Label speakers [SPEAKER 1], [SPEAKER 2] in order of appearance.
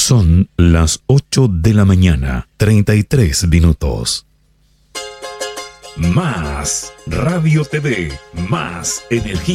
[SPEAKER 1] Son las 8 de la mañana, 33 minutos. Más Radio TV, más energía.